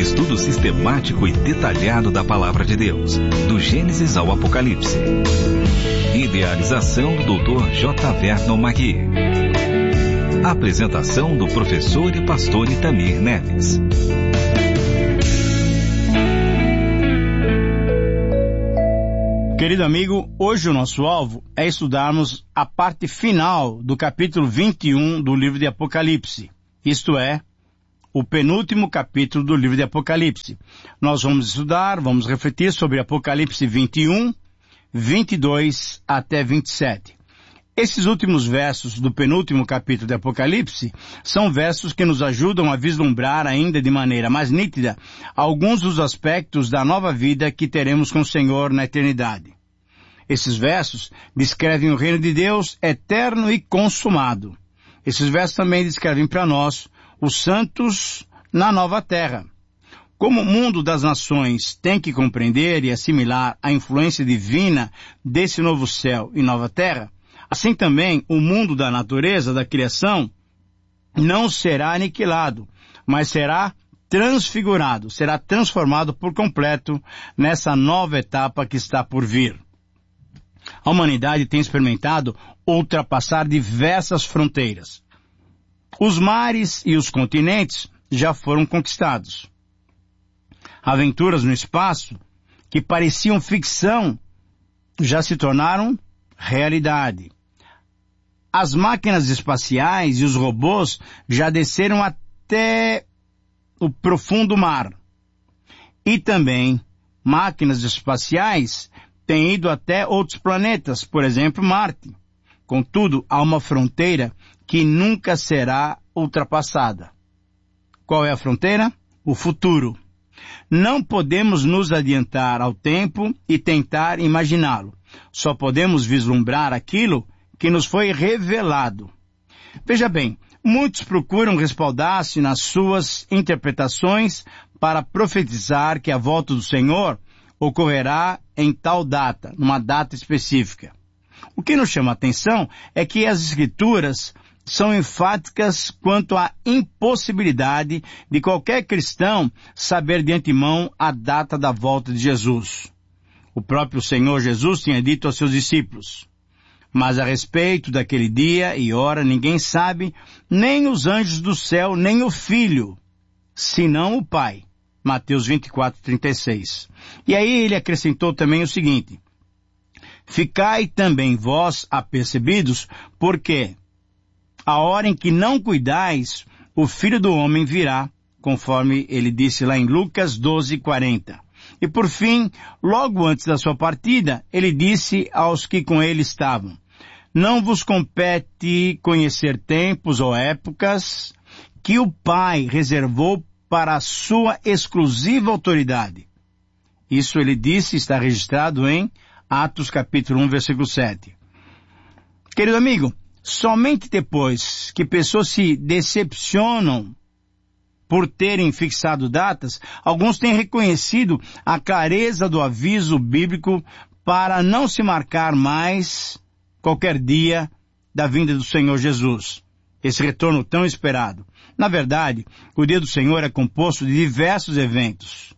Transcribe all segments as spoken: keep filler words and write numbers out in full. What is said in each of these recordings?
estudo sistemático e detalhado da Palavra de Deus, do Gênesis ao Apocalipse. Idealização do doutor J. Vernon Magui. Apresentação do professor e pastor Itamir Neves. Querido amigo, hoje o nosso alvo é estudarmos a parte final do capítulo vinte e um do livro de Apocalipse, isto é, o penúltimo capítulo do livro de Apocalipse. Nós vamos estudar, vamos refletir sobre Apocalipse vinte e um, vinte e dois até vinte e sete. Esses últimos versos do penúltimo capítulo de Apocalipse são versos que nos ajudam a vislumbrar ainda de maneira mais nítida alguns dos aspectos da nova vida que teremos com o Senhor na eternidade. Esses versos descrevem o reino de Deus eterno e consumado. Esses versos também descrevem para nós os santos na nova terra. Como o mundo das nações tem que compreender e assimilar a influência divina desse novo céu e nova terra, assim também o mundo da natureza, da criação, não será aniquilado, mas será transfigurado, será transformado por completo nessa nova etapa que está por vir. A humanidade tem experimentado ultrapassar diversas fronteiras. Os mares e os continentes já foram conquistados. Aventuras no espaço, que pareciam ficção, já se tornaram realidade. As máquinas espaciais e os robôs já desceram até o profundo mar. E também máquinas espaciais têm ido até outros planetas, por exemplo, Marte. Contudo, há uma fronteira que nunca será ultrapassada. Qual é a fronteira? O futuro. Não podemos nos adiantar ao tempo e tentar imaginá-lo. Só podemos vislumbrar aquilo que nos foi revelado. Veja bem, muitos procuram respaldar-se nas suas interpretações para profetizar que a volta do Senhor ocorrerá em tal data, numa data específica. O que nos chama a atenção é que as Escrituras são enfáticas quanto à impossibilidade de qualquer cristão saber de antemão a data da volta de Jesus. O próprio Senhor Jesus tinha dito aos seus discípulos: mas a respeito daquele dia e hora ninguém sabe, nem os anjos do céu, nem o Filho, senão o Pai. Mateus vinte e quatro, trinta e seis. E aí ele acrescentou também o seguinte: ficai também vós apercebidos, porque a hora em que não cuidais, o Filho do Homem virá, conforme ele disse lá em Lucas doze, quarenta. E por fim, logo antes da sua partida, ele disse aos que com ele estavam: não vos compete conhecer tempos ou épocas que o Pai reservou para a sua exclusiva autoridade. Isso ele disse, está registrado em Atos capítulo um, versículo sete. Querido amigo, somente depois que pessoas se decepcionam por terem fixado datas, alguns têm reconhecido a clareza do aviso bíblico para não se marcar mais qualquer dia da vinda do Senhor Jesus, esse retorno tão esperado. Na verdade, o dia do Senhor é composto de diversos eventos.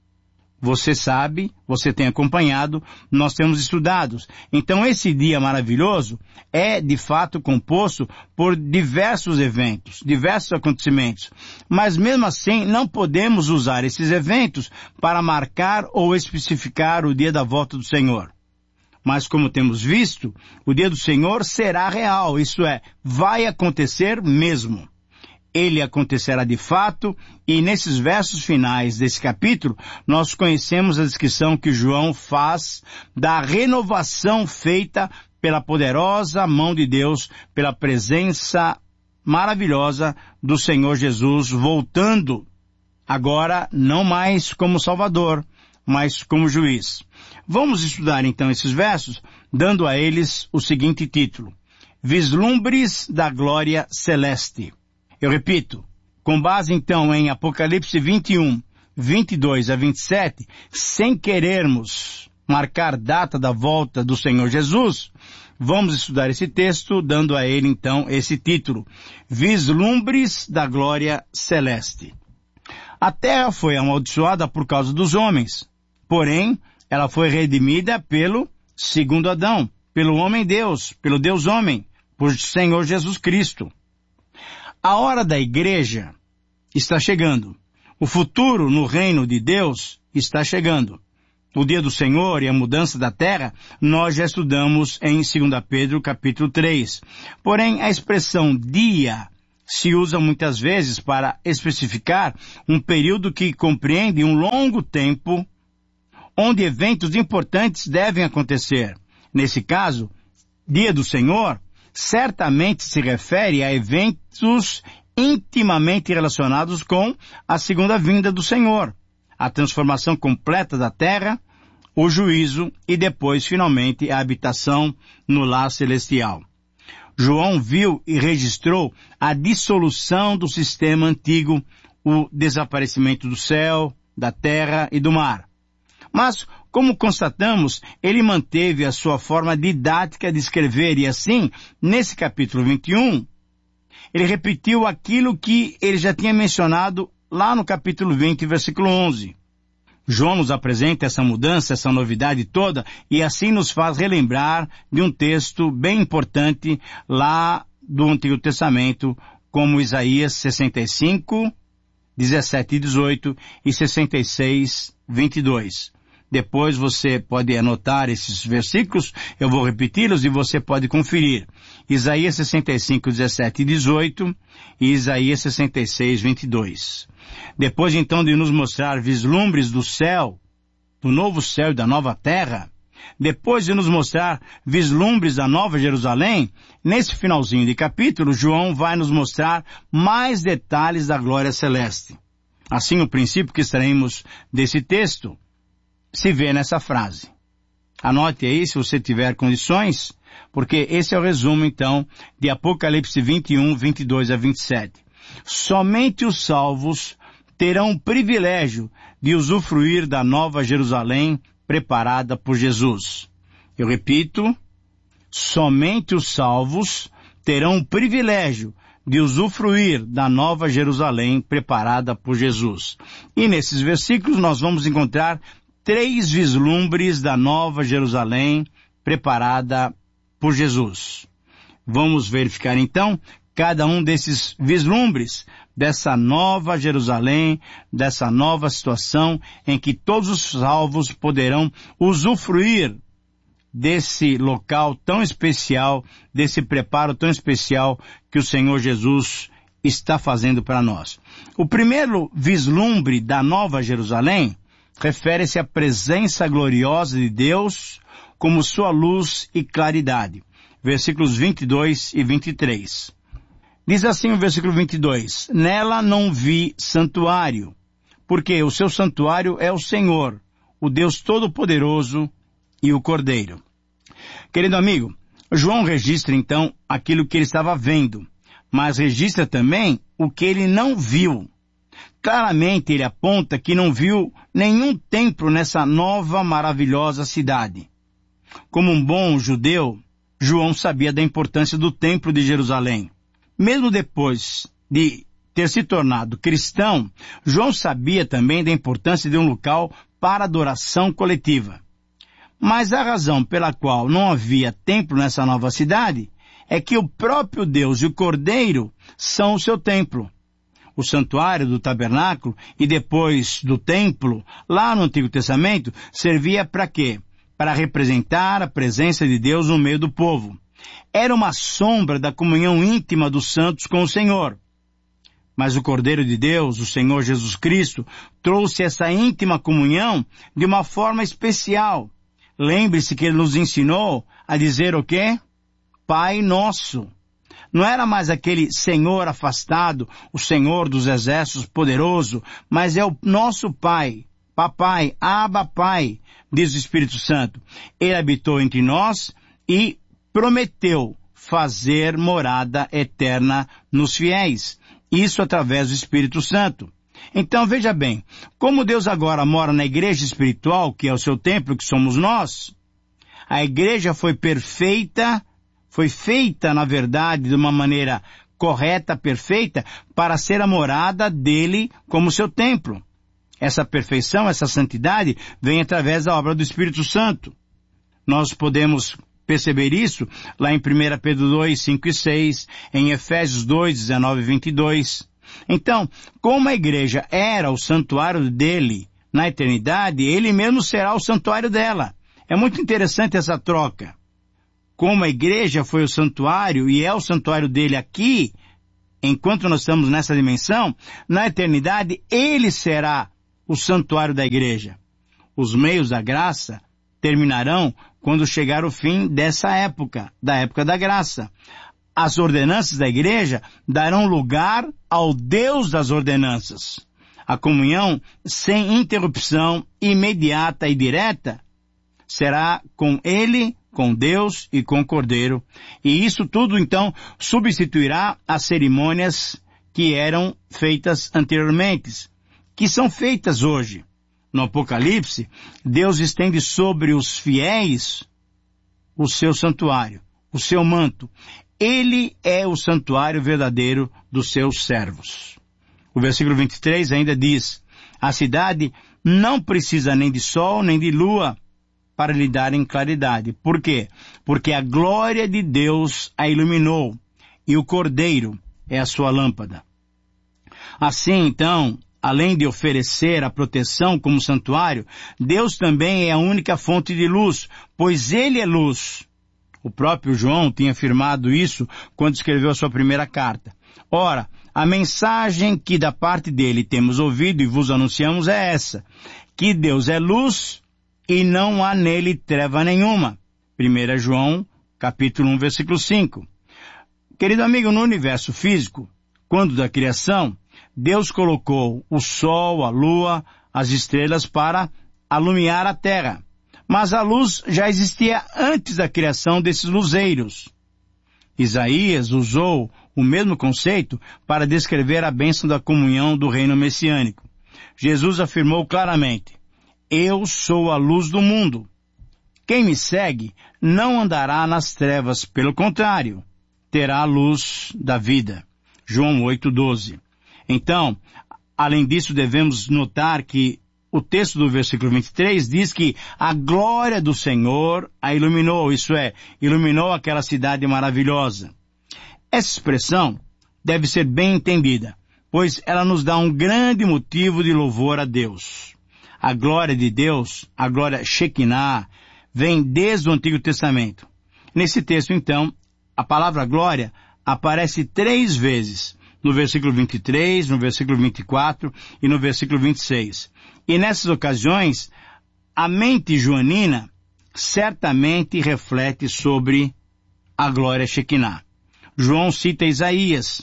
Você sabe, você tem acompanhado, nós temos estudado. Então esse dia maravilhoso é de fato composto por diversos eventos, diversos acontecimentos. Mas mesmo assim não podemos usar esses eventos para marcar ou especificar o dia da volta do Senhor. Mas como temos visto, o dia do Senhor será real, isso é, vai acontecer mesmo. Ele acontecerá de fato, e nesses versos finais desse capítulo, nós conhecemos a descrição que João faz da renovação feita pela poderosa mão de Deus, pela presença maravilhosa do Senhor Jesus, voltando agora não mais como Salvador, mas como juiz. Vamos estudar então esses versos, dando a eles o seguinte título: Vislumbres da Glória Celeste. Eu repito, com base então em Apocalipse vinte e um, vinte e dois a vinte e sete, sem querermos marcar data da volta do Senhor Jesus, vamos estudar esse texto, dando a ele então esse título: Vislumbres da Glória Celeste. A terra foi amaldiçoada por causa dos homens, porém, ela foi redimida pelo segundo Adão, pelo homem-Deus, pelo Deus-homem, por Senhor Jesus Cristo. A hora da igreja está chegando. O futuro no reino de Deus está chegando. O dia do Senhor e a mudança da terra, nós já estudamos em dois Pedro capítulo três. Porém, a expressão dia se usa muitas vezes para especificar um período que compreende um longo tempo, onde eventos importantes devem acontecer. Nesse caso, dia do Senhor certamente se refere a eventos intimamente relacionados com a segunda vinda do Senhor, a transformação completa da terra, o juízo e depois, finalmente, a habitação no lar celestial. João viu e registrou a dissolução do sistema antigo, o desaparecimento do céu, da terra e do mar. Mas, como constatamos, ele manteve a sua forma didática de escrever e assim, nesse capítulo vinte e um, ele repetiu aquilo que ele já tinha mencionado lá no capítulo vinte, versículo onze. João nos apresenta essa mudança, essa novidade toda, e assim nos faz relembrar de um texto bem importante lá do Antigo Testamento, como Isaías sessenta e cinco, dezessete e dezoito e sessenta e seis, vinte e dois. Depois você pode anotar esses versículos, eu vou repeti-los e você pode conferir. Isaías sessenta e cinco, dezessete e dezoito e Isaías sessenta e seis, vinte e dois. Depois então de nos mostrar vislumbres do céu, do novo céu e da nova terra, depois de nos mostrar vislumbres da nova Jerusalém, nesse finalzinho de capítulo, João vai nos mostrar mais detalhes da glória celeste. Assim, o princípio que extraímos desse texto se vê nessa frase. Anote aí se você tiver condições, porque esse é o resumo então de Apocalipse vinte e um, vinte e dois a vinte e sete. Somente os salvos terão o privilégio de usufruir da nova Jerusalém preparada por Jesus. Eu repito, somente os salvos terão o privilégio de usufruir da nova Jerusalém preparada por Jesus. E nesses versículos nós vamos encontrar três vislumbres da nova Jerusalém preparada por Jesus. Vamos verificar então cada um desses vislumbres dessa nova Jerusalém, dessa nova situação em que todos os salvos poderão usufruir desse local tão especial, desse preparo tão especial que o Senhor Jesus está fazendo para nós. O primeiro vislumbre da nova Jerusalém refere-se à presença gloriosa de Deus como sua luz e claridade. Versículos vinte e dois e vinte e três. Diz assim o versículo vinte e dois, nela não vi santuário, porque o seu santuário é o Senhor, o Deus Todo-Poderoso e o Cordeiro. Querido amigo, João registra então aquilo que ele estava vendo, mas registra também o que ele não viu. Claramente ele aponta que não viu nenhum templo nessa nova maravilhosa cidade. Como um bom judeu, João sabia da importância do templo de Jerusalém. Mesmo depois de ter se tornado cristão, João sabia também da importância de um local para adoração coletiva. Mas a razão pela qual não havia templo nessa nova cidade é que o próprio Deus e o Cordeiro são o seu templo. O santuário do tabernáculo e depois do templo, lá no Antigo Testamento, servia para quê? Para representar a presença de Deus no meio do povo. Era uma sombra da comunhão íntima dos santos com o Senhor. Mas o Cordeiro de Deus, o Senhor Jesus Cristo, trouxe essa íntima comunhão de uma forma especial. Lembre-se que ele nos ensinou a dizer o quê? Pai Nosso. Não era mais aquele Senhor afastado, o Senhor dos exércitos poderoso, mas é o nosso Pai, Papai, Abba Pai, diz o Espírito Santo. Ele habitou entre nós e prometeu fazer morada eterna nos fiéis. Isso através do Espírito Santo. Então veja bem, como Deus agora mora na igreja espiritual, que é o seu templo, que somos nós, a igreja foi perfeita, foi feita, na verdade, de uma maneira correta, perfeita, para ser a morada dele como seu templo. Essa perfeição, essa santidade, vem através da obra do Espírito Santo. Nós podemos perceber isso lá em primeira Pedro dois, cinco e seis, em Efésios dois, dezenove e vinte e dois. Então, como a igreja era o santuário dele na eternidade, ele mesmo será o santuário dela. É muito interessante essa troca. Como a igreja foi o santuário e é o santuário dele aqui, enquanto nós estamos nessa dimensão, na eternidade ele será o santuário da igreja. Os meios da graça terminarão quando chegar o fim dessa época, da época da graça. As ordenanças da igreja darão lugar ao Deus das ordenanças. A comunhão sem interrupção, imediata e direta, será com Ele, com Deus e com o Cordeiro. E isso tudo, então, substituirá as cerimônias que eram feitas anteriormente, que são feitas hoje. No Apocalipse, Deus estende sobre os fiéis o seu santuário, o seu manto. Ele é o santuário verdadeiro dos seus servos. O versículo vinte e três ainda diz: a cidade não precisa nem de sol nem de lua para lhe darem claridade. Por quê? Porque a glória de Deus a iluminou e o Cordeiro é a sua lâmpada. Assim, então, além de oferecer a proteção como santuário, Deus também é a única fonte de luz, pois Ele é luz. O próprio João tinha afirmado isso quando escreveu a sua primeira carta. Ora, a mensagem que da parte dele temos ouvido e vos anunciamos é essa, que Deus é luz e não há nele treva nenhuma. primeira João, capítulo um, versículo cinco. Querido amigo, no universo físico, quando da criação, Deus colocou o sol, a lua, as estrelas para alumiar a terra. Mas a luz já existia antes da criação desses luzeiros. Isaías usou o mesmo conceito para descrever a bênção da comunhão do reino messiânico. Jesus afirmou claramente: eu sou a luz do mundo. Quem me segue não andará nas trevas, pelo contrário, terá a luz da vida. João oito, doze. Então, além disso, devemos notar que o texto do versículo vinte e três diz que a glória do Senhor a iluminou, isso é, iluminou aquela cidade maravilhosa. Essa expressão deve ser bem entendida, pois ela nos dá um grande motivo de louvor a Deus. A glória de Deus, a glória Shekinah, vem desde o Antigo Testamento. Nesse texto, então, a palavra glória aparece três vezes, no versículo vinte e três, no versículo vinte e quatro e no versículo vinte e seis. E nessas ocasiões, a mente joanina certamente reflete sobre a glória Shekinah. João cita Isaías: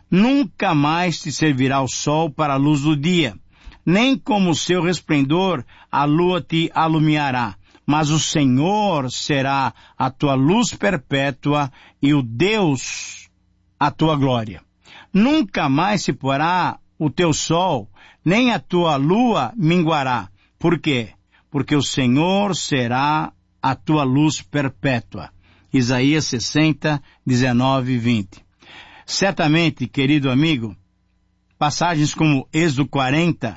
nunca mais te servirá o sol para a luz do dia, nem como o seu resplendor a lua te alumiará, mas o Senhor será a tua luz perpétua e o Deus a tua glória. Nunca mais se porá o teu sol, nem a tua lua minguará. Por quê? Porque o Senhor será a tua luz perpétua. Isaías sessenta, dezenove e vinte. Certamente, querido amigo, passagens como Êxodo quarenta,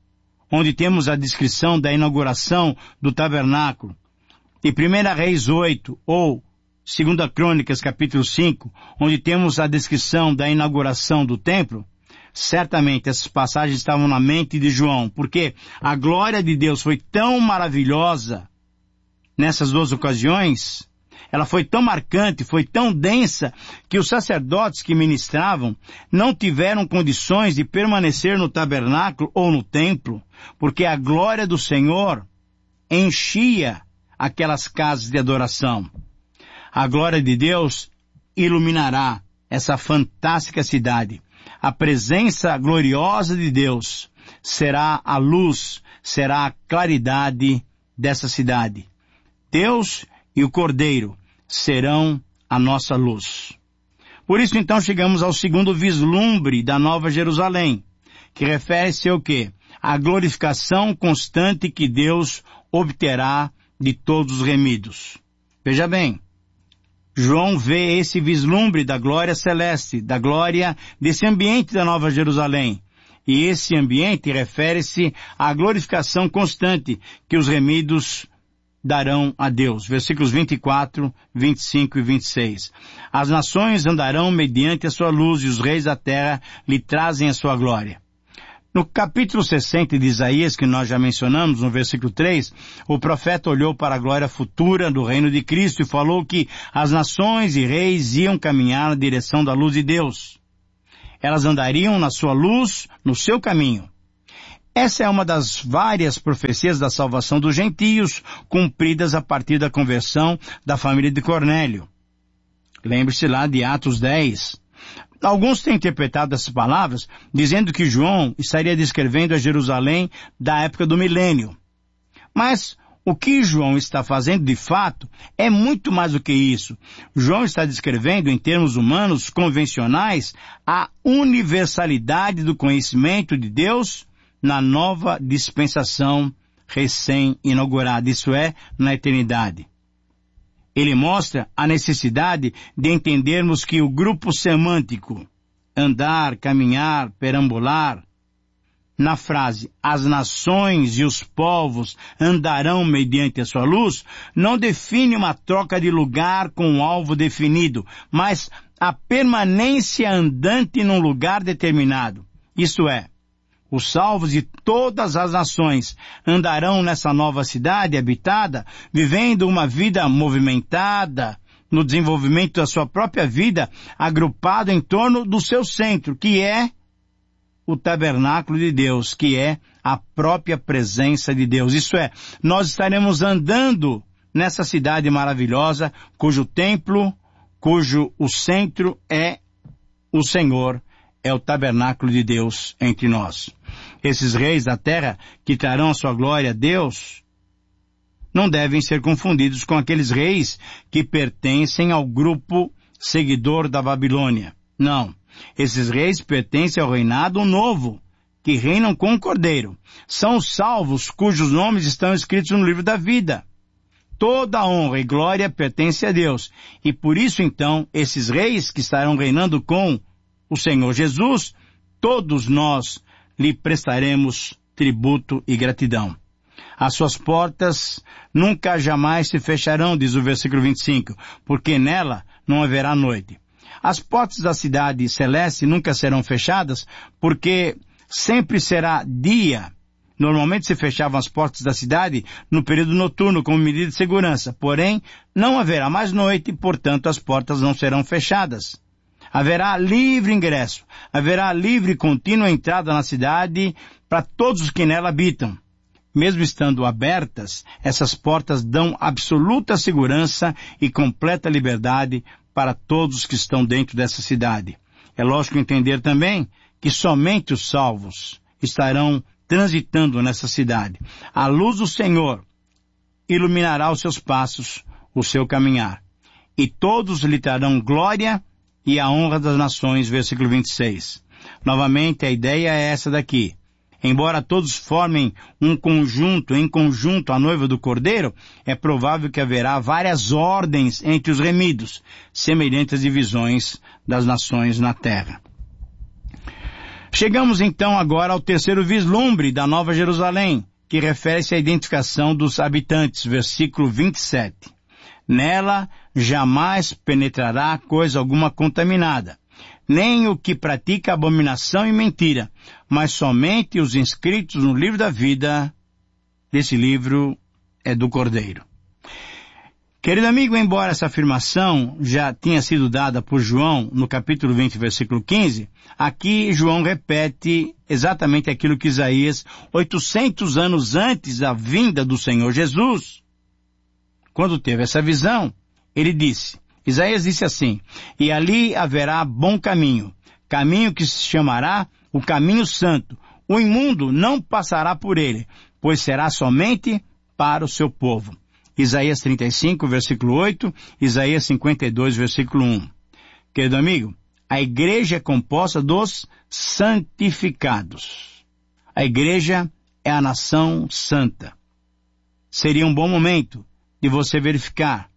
onde temos a descrição da inauguração do tabernáculo, e primeira Reis oito, ou segunda Crônicas capítulo cinco, onde temos a descrição da inauguração do templo, certamente essas passagens estavam na mente de João, porque a glória de Deus foi tão maravilhosa nessas duas ocasiões, ela foi tão marcante, foi tão densa, que os sacerdotes que ministravam não tiveram condições de permanecer no tabernáculo ou no templo, porque a glória do Senhor enchia aquelas casas de adoração. A glória de Deus iluminará essa fantástica cidade. A presença gloriosa de Deus será a luz, será a claridade dessa cidade. Deus e o Cordeiro serão a nossa luz. Por isso, então, chegamos ao segundo vislumbre da Nova Jerusalém, que refere-se ao quê? A glorificação constante que Deus obterá de todos os remidos. Veja bem, João vê esse vislumbre da glória celeste, da glória desse ambiente da Nova Jerusalém. E esse ambiente refere-se à glorificação constante que os remidos darão a Deus. Versículos vinte e quatro, vinte e cinco e vinte e seis. As nações andarão mediante a sua luz e os reis da terra lhe trazem a sua glória. No capítulo sessenta de Isaías, que nós já mencionamos, no versículo três, o profeta olhou para a glória futura do reino de Cristo e falou que as nações e reis iam caminhar na direção da luz de Deus. Elas andariam na sua luz, no seu caminho. Essa é uma das várias profecias da salvação dos gentios, cumpridas a partir da conversão da família de Cornélio. Lembre-se lá de Atos dez. Alguns têm interpretado essas palavras dizendo que João estaria descrevendo a Jerusalém da época do milênio. Mas o que João está fazendo de fato é muito mais do que isso. João está descrevendo, em termos humanos convencionais, a universalidade do conhecimento de Deus na nova dispensação recém-inaugurada, isso é, na eternidade. Ele mostra a necessidade de entendermos que o grupo semântico, andar, caminhar, perambular, na frase, as nações e os povos andarão mediante a sua luz, não define uma troca de lugar com um alvo definido, mas a permanência andante num lugar determinado. Isto é, os salvos de todas as nações andarão nessa nova cidade habitada, vivendo uma vida movimentada, no desenvolvimento da sua própria vida, agrupado em torno do seu centro, que é o tabernáculo de Deus, que é a própria presença de Deus. Isso é, nós estaremos andando nessa cidade maravilhosa, cujo templo, cujo o centro é o Senhor, é o tabernáculo de Deus entre nós. Esses reis da terra que trarão a sua glória a Deus não devem ser confundidos com aqueles reis que pertencem ao grupo seguidor da Babilônia. Não. Esses reis pertencem ao reinado novo, que reinam com o Cordeiro. São os salvos cujos nomes estão escritos no livro da vida. Toda a honra e glória pertence a Deus. E por isso, então, esses reis que estarão reinando com o Senhor Jesus, todos nós lhe prestaremos tributo e gratidão. As suas portas nunca jamais se fecharão, diz o versículo vinte e cinco, porque nela não haverá noite. As portas da cidade celeste nunca serão fechadas, porque sempre será dia. Normalmente se fechavam as portas da cidade no período noturno como medida de segurança, porém não haverá mais noite, portanto as portas não serão fechadas. Haverá livre ingresso, haverá livre e contínua entrada na cidade para todos os que nela habitam. Mesmo estando abertas, essas portas dão absoluta segurança e completa liberdade para todos que estão dentro dessa cidade. É lógico entender também que somente os salvos estarão transitando nessa cidade. A luz do Senhor iluminará os seus passos, o seu caminhar. E todos lhe darão glória e a honra das nações, versículo vinte e seis. Novamente, a ideia é essa daqui. Embora todos formem um conjunto, em conjunto a noiva do Cordeiro, é provável que haverá várias ordens entre os remidos, semelhantes às divisões das nações na terra. Chegamos então agora ao terceiro vislumbre da Nova Jerusalém, que refere-se à identificação dos habitantes, versículo vinte e sete. Nela jamais penetrará coisa alguma contaminada, nem o que pratica abominação e mentira, mas somente os inscritos no livro da vida. Desse livro é do Cordeiro. Querido amigo, embora essa afirmação já tinha sido dada por João no capítulo vinte, versículo quinze, aqui João repete exatamente aquilo que Isaías, oitocentos anos antes da vinda do Senhor Jesus, quando teve essa visão, ele disse, Isaías disse assim, e ali haverá bom caminho, caminho que se chamará o caminho santo. O imundo não passará por ele, pois será somente para o seu povo. Isaías trinta e cinco, versículo oito, Isaías cinquenta e dois, versículo um. Querido amigo, a igreja é composta dos santificados. A igreja é a nação santa. Seria um bom momento de você verificar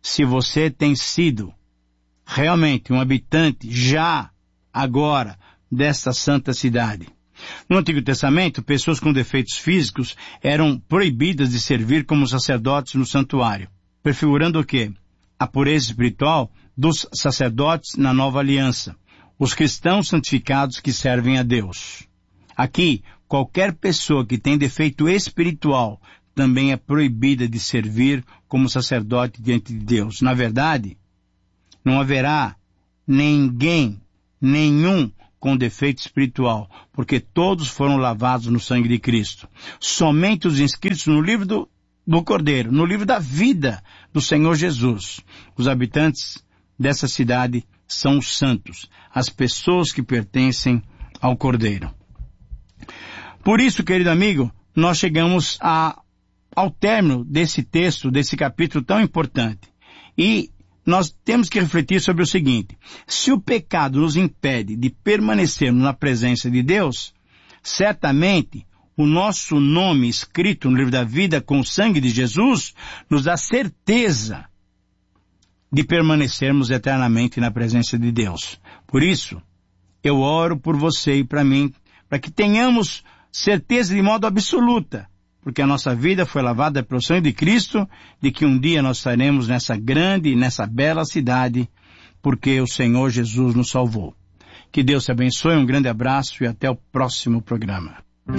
se você tem sido realmente um habitante já, agora, desta santa cidade. No Antigo Testamento, pessoas com defeitos físicos eram proibidas de servir como sacerdotes no santuário, prefigurando o quê? A pureza espiritual dos sacerdotes na nova aliança, os cristãos santificados que servem a Deus. Aqui, qualquer pessoa que tem defeito espiritual também é proibida de servir como sacerdote diante de Deus. Na verdade, não haverá ninguém, nenhum com defeito espiritual, porque todos foram lavados no sangue de Cristo. Somente os inscritos no livro do, do Cordeiro, no livro da vida do Senhor Jesus. Os habitantes dessa cidade são os santos, as pessoas que pertencem ao Cordeiro. Por isso, querido amigo, nós chegamos a, ao término desse texto, desse capítulo tão importante. E nós temos que refletir sobre o seguinte: se o pecado nos impede de permanecermos na presença de Deus, certamente o nosso nome escrito no livro da vida com o sangue de Jesus nos dá certeza de permanecermos eternamente na presença de Deus. Por isso, eu oro por você e para mim, para que tenhamos certeza de modo absoluta, porque a nossa vida foi lavada pelo sangue de Cristo, de que um dia nós estaremos nessa grande e nessa bela cidade, porque o Senhor Jesus nos salvou. Que Deus te abençoe, um grande abraço e até o próximo programa.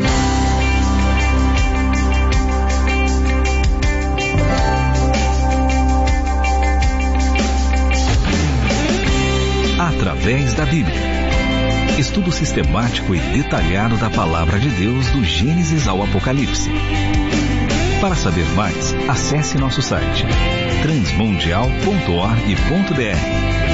Através da Bíblia. Estudo sistemático e detalhado da Palavra de Deus do Gênesis ao Apocalipse. Para saber mais, acesse nosso site transmundial ponto org ponto br.